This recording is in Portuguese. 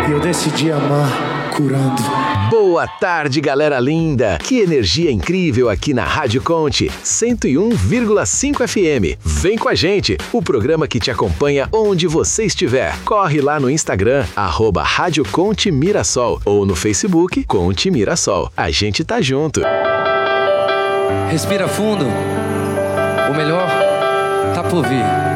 E eu decidi amar curando. Boa tarde, galera linda! Que energia incrível aqui na Rádio Conte 101,5 FM. Vem com a gente, o programa que te acompanha onde você estiver. Corre lá no Instagram, @Rádio Conte Mirassol, ou no Facebook, Conte Mirassol. A gente tá junto. Respira fundo. O melhor tá por vir.